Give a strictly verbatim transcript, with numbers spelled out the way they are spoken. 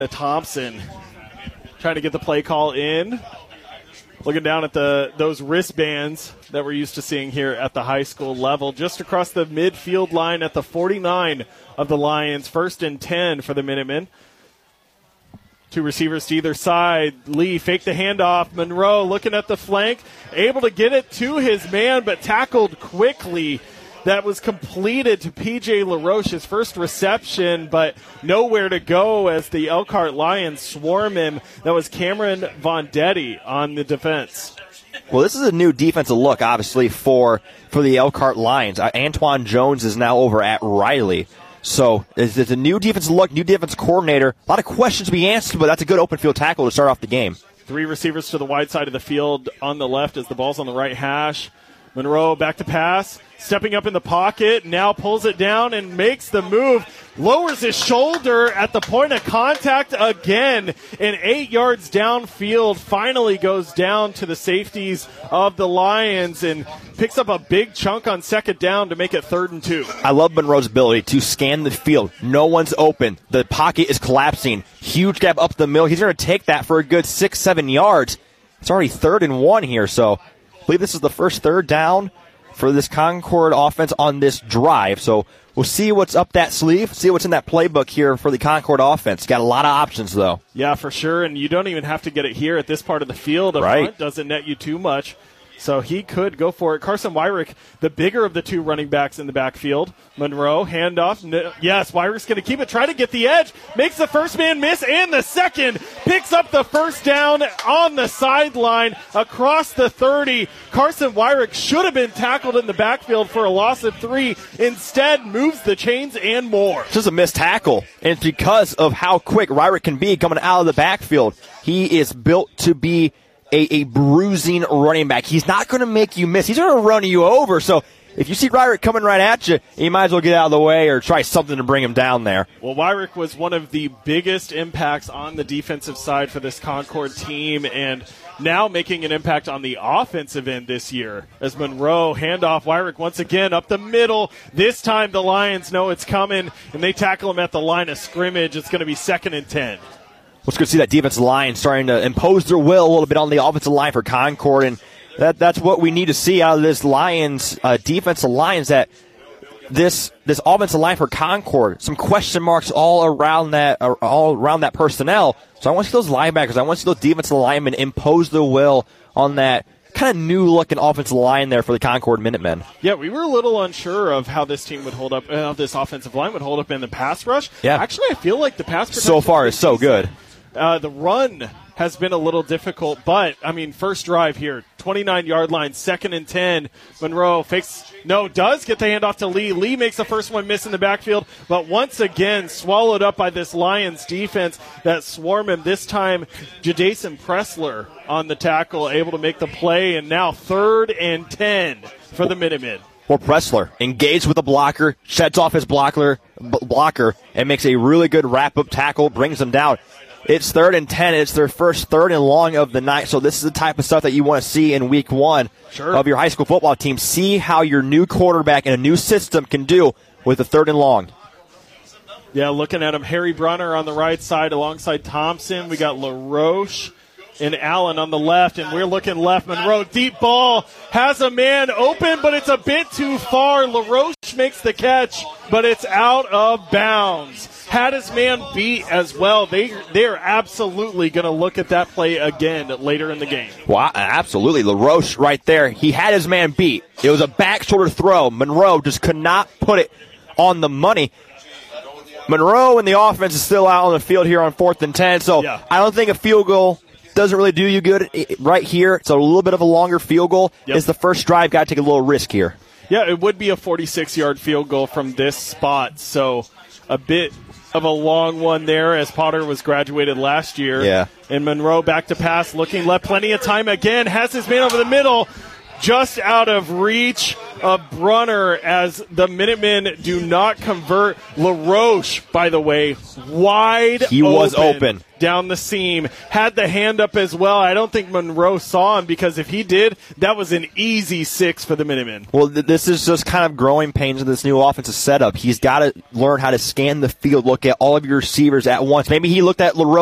Thompson trying to get the play call in. Looking down at the those wristbands that we're used to seeing here at the high school level. Just across the midfield line at the forty-nine of the Lions. First and ten for the Minutemen. Two receivers to either side. Lee fake the handoff. Monroe looking at the flank. Able to get it to his man, but tackled quickly. That was completed to P J LaRoche, his first reception, but nowhere to go as the Elkhart Lions swarm him. That was Cameron Vondetti on the defense. Well, this is a new defensive look, obviously, for for the Elkhart Lions. Uh, Antoine Jones is now over at Riley. So it's, it's a new defensive look, new defensive coordinator. A lot of questions to be answered, but that's a good open field tackle to start off the game. Three receivers to the wide side of the field on the left as the ball's on the right hash. Monroe back to pass, stepping up in the pocket, now pulls it down and makes the move, lowers his shoulder at the point of contact again, and eight yards downfield, finally goes down to the safeties of the Lions and picks up a big chunk on second down to make it third and two. I love Monroe's ability to scan the field. No one's open. The pocket is collapsing. Huge gap up the middle. He's going to take that for a good six, seven yards. It's already third and one here, so I believe this is the first third down for this Concord offense on this drive. So we'll see what's up that sleeve, see what's in that playbook here for the Concord offense. Got a lot of options, though. Yeah, for sure, and you don't even have to get it here at this part of the field. Up right. front doesn't net you too much. So he could go for it. Carson Wyrick, the bigger of the two running backs in the backfield. Monroe, handoff. No, yes, Wyrick's going to keep it. Try to get the edge. Makes the first man miss and the second. Picks up the first down on the sideline across the thirty. Carson Wyrick should have been tackled in the backfield for a loss of three. Instead, moves the chains and more. Just a missed tackle. And it's because of how quick Wyrick can be coming out of the backfield. He is built to be A, a bruising running back. He's not going to make you miss. He's going to run you over. So if you see Wyrick coming right at you, you might as well get out of the way or try something to bring him down there. Well, Wyrick was one of the biggest impacts on the defensive side for this Concord team, and now making an impact on the offensive end this year. As Monroe, handoff, Wyrick once again up the middle. This time the Lions know it's coming, and they tackle him at the line of scrimmage. It's going to be second and ten. Let's go see that defensive line starting to impose their will a little bit on the offensive line for Concord, and that that's what we need to see out of this Lions uh, defensive line. Is that this this offensive line for Concord? Some question marks all around that uh, all around that personnel. So I want to see those linebackers. I want to see those defensive linemen impose their will on that kind of new looking offensive line there for the Concord Minutemen. Yeah, we were a little unsure of how this team would hold up, how this offensive line would hold up in the pass rush. Yeah. Actually, I feel like the pass protection so far is so good. Uh, the run has been a little difficult, but, I mean, first drive here, twenty-nine-yard line, second and ten. Monroe fakes, no, does get the handoff to Lee. Lee makes the first one miss in the backfield, but once again swallowed up by this Lions defense that swarm him. This time, Jadason Pressler on the tackle, able to make the play, and now third and ten for the Minutemen. Well, Pressler engaged with the blocker, sheds off his blocker, b- blocker, and makes a really good wrap-up tackle, brings him down. It's third and ten. It's their first third and long of the night. So this is the type of stuff that you want to see in week one sure. of your high school football team. See how your new quarterback and a new system can do with the third and long. Yeah, looking at him, Harry Brunner on the right side alongside Thompson. We got LaRoche and Allen on the left, and we're looking left. Monroe, deep ball, has a man open, but it's a bit too far. LaRoche makes the catch, but it's out of bounds. Had his man beat as well. They, they're absolutely going to look at that play again later in the game. Well, absolutely. LaRoche right there. He had his man beat. It was a back shoulder throw. Monroe just could not put it on the money. Monroe and the offense is still out on the field here on fourth and ten, so yeah. I don't think a field goal doesn't really do you good right here. It's a little bit of a longer field goal. Yep. It's the first drive. Got to take a little risk here. Yeah, it would be a forty-six-yard field goal from this spot, so a bit of a long one there as Potter was graduated last year. Yeah. And Monroe back to pass, looking left, plenty of time again, has his man over the middle, just out of reach of Brunner as the Minutemen do not convert. LaRoche, by the way, wide he open. was open. Down the seam, had the hand up as well. I don't think Monroe saw him, because if he did, that was an easy six for the Minutemen. Well, th- this is just kind of growing pains of this new offensive setup. He's got to learn how to scan the field, look at all of your receivers at once. Maybe he looked at LaRoche